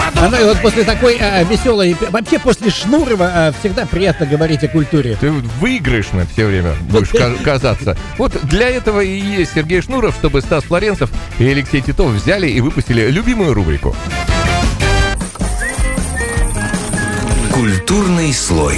Ну и вот после такой веселой... Вообще после Шнурова всегда приятно говорить о культуре. Ты выигрышно все время будешь казаться. Вот для этого и есть Сергей Шнуров, чтобы Стас Флоренцев и Алексей Титов взяли и выпустили любимую рубрику. Культурный слой.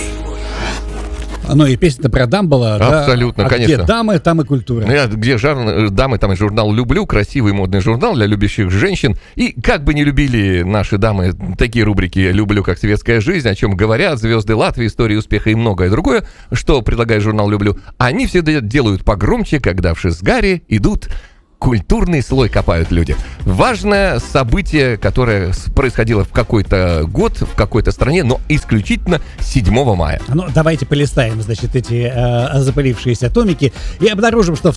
Ну и песня-то про дам была. Абсолютно, да? конечно. Где дамы, там и культура. Где дамы, там и журнал «Люблю», красивый модный журнал для любящих женщин. И как бы не любили наши дамы такие рубрики «Люблю, как светская жизнь», о чем говорят, звезды Латвии, истории успеха и многое другое, что предлагает журнал «Люблю», они всегда делают погромче, когда в Шизгаре идут... Культурный слой копают люди. Важное событие, которое происходило в какой-то год, в какой-то стране, но исключительно 7 мая. Ну, давайте полистаем, значит, эти запылившиеся томики и обнаружим, что в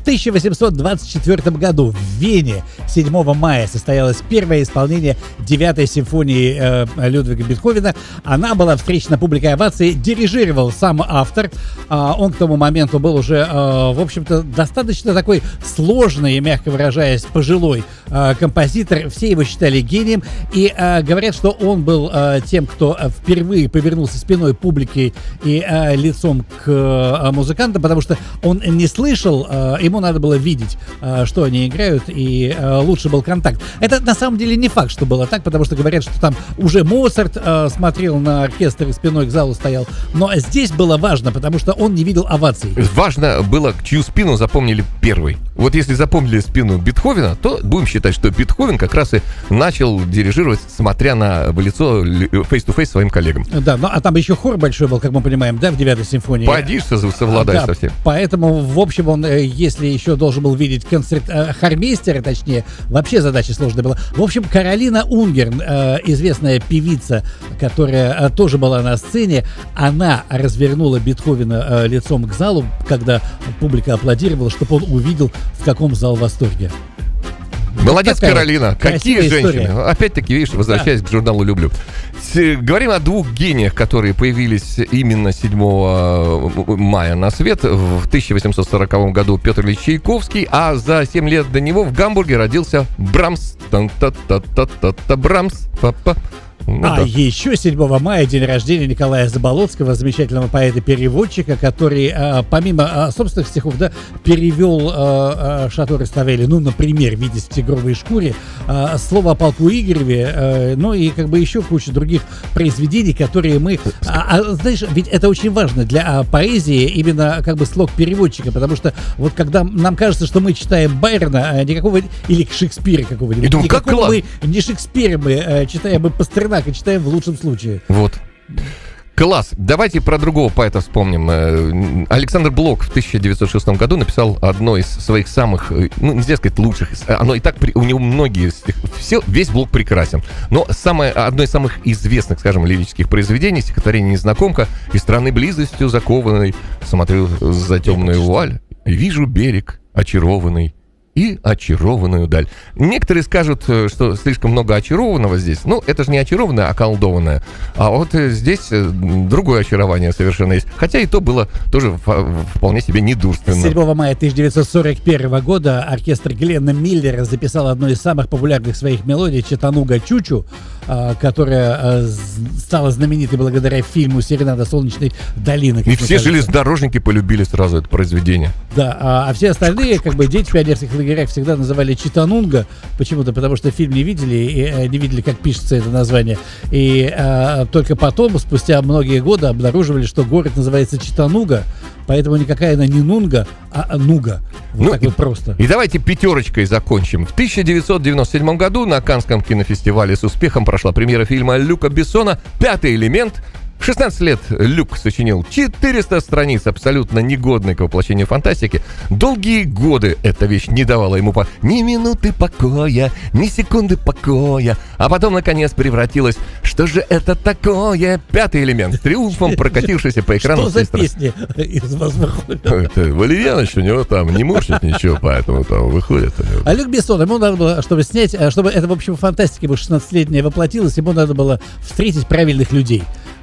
1824 году в Вене 7 мая состоялось первое исполнение 9-й симфонии Людвига Бетховена. Она была встречена публикой овации, дирижировал сам автор. Он к тому моменту был уже, в общем-то, достаточно такой сложный, мягко выражаясь, пожилой композитор. Все его считали гением. И говорят, что он был тем, кто впервые повернулся спиной публике и лицом к музыкантам, потому что он не слышал, ему надо было видеть, что они играют, и лучше был контакт. Это на самом деле не факт, что было так, потому что говорят, что там уже Моцарт смотрел на оркестр и спиной к залу стоял. Но здесь было важно, потому что он не видел оваций. Важно было, чью спину запомнили первой. Вот если запомнили спину Бетховена, то будем считать, что Бетховен как раз и начал дирижировать, смотря в лицо face-to-face своим коллегам. Да, ну а там еще хор большой был, как мы понимаем, да, в 9-й симфонии. Поди совладай да, со всем. Поэтому, в общем, он, если еще должен был видеть хормейстера, точнее, вообще задача сложная была. В общем, Каролина Унгерн, известная певица, которая тоже была на сцене, она развернула Бетховена лицом к залу, когда публика аплодировала, чтобы он увидел, в каком зал в восторге. Молодец, Каролина. Какие женщины. История. Опять-таки, видишь, возвращаясь к журналу «Люблю». Говорим о двух гениях, которые появились именно 7 мая на свет. В 1840 году Петр Ильич Чайковский, а за 7 лет до него в Гамбурге родился Брамс. Брамс. Да. Еще 7 мая день рождения Николая Заболоцкого, замечательного поэта-переводчика, который, помимо собственных стихов, да, перевел Шато Раставели, ну, например, «Видясь в тигровой шкуре», слово о полку Игореве, ну и как бы еще куча других произведений, которые мы... знаешь, ведь это очень важно для поэзии, именно как бы слог переводчика, потому что вот когда нам кажется, что мы читаем Байрона, никакого, или Шекспира какого-нибудь, думаю, никакого мы не Шекспира мы читаем, мы Пастернака читаем в лучшем случае. Вот. Класс. Давайте про другого поэта вспомним. Александр Блок в 1906 году написал одно из своих самых, ну, нельзя сказать, лучших. Оно и так, у него многие, весь Блок прекрасен. Но одно из самых известных, скажем, лирических произведений, стихотворение «Незнакомка», «Из страны близостью закованной смотрю за темную вуаль, вижу берег очарованный и очарованную даль». Некоторые скажут, что слишком много очарованного здесь. Ну, это же не очарованное, а околдованное. А вот здесь другое очарование совершенно есть. Хотя и то было тоже вполне себе недурственно. 7 мая 1941 года оркестр Гленна Миллера записал одну из самых популярных своих мелодий «Чаттануга Чучу», которая стала знаменитой благодаря фильму «Серенада солнечной долины». И все железнодорожники полюбили сразу это произведение. Да, а все остальные, как бы, дети в пионерских лагерях всегда называли Чаттанунга, почему-то, потому что фильм не видели, и не видели, как пишется это название. И только потом, спустя многие годы, обнаруживали, что город называется Чаттануга, поэтому никакая она не Нунга, а Нуга. Вот так вот просто. И давайте пятерочкой закончим. В 1997 году на Каннском кинофестивале с успехом прошла премьера фильма Люка Бессона «Пятый элемент». 16 лет Люк сочинил 400 страниц абсолютно негодной к воплощению фантастики. Долгие годы эта вещь не давала ему ни минуты покоя, ни секунды покоя. А потом, наконец, превратилась. Что же это такое? «Пятый элемент», триумфом прокатившийся по экрану. Что за песни из вас выходят? Это Валерьяныч, у него там не мурчит ничего, поэтому там выходит. А Люк Бессон, ему надо было, чтобы снять, чтобы это, в общем, фантастика его 16-летняя воплотилась, ему надо было встретить правильных людей.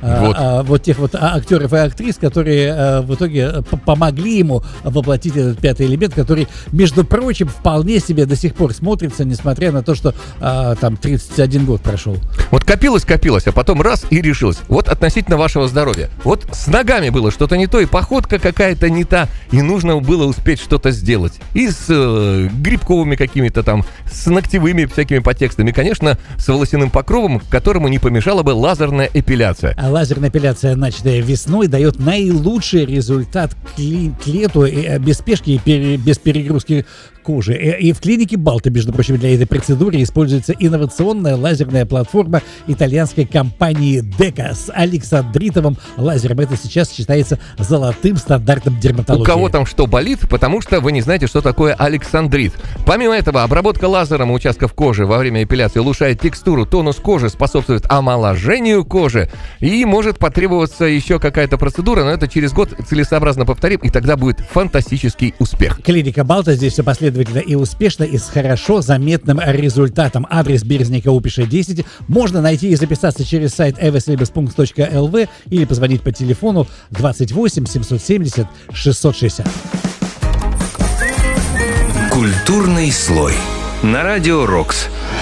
вот тех вот актеров и актрис, которые в итоге помогли ему воплотить этот пятый элемент, который, между прочим, вполне себе до сих пор смотрится, несмотря на то, что там 31 год прошел. Вот копилось, а потом раз и решилось. Вот относительно вашего здоровья. Вот с ногами было что-то не то, и походка какая-то не та, и нужно было успеть что-то сделать. И с грибковыми какими-то там, с ногтевыми всякими подтекстами. Конечно, с волосяным покровом, которому не помешала бы лазерная эпиляция. А лазерная эпиляция, начатая весной, дает наилучший результат к лету, без спешки и без перегрузки кожи. И в клинике Балта, между прочим, для этой процедуры используется инновационная лазерная платформа итальянской компании Дека с александритовым лазером. Это сейчас считается золотым стандартом дерматологии. У кого там что болит, потому что вы не знаете, что такое александрит. Помимо этого, обработка лазером участков кожи во время эпиляции улучшает текстуру, тонус кожи, способствует омоложению кожи. И может потребоваться еще какая-то процедура, но это через год целесообразно повторим, и тогда будет фантастический успех. Клиника Балта здесь все последовательно и успешно, и с хорошо заметным результатом. Адрес Березника Упиша 10. Можно найти и записаться через сайт eveslibes.lv или позвонить по телефону 28 770 660. Культурный слой на радио Рокс.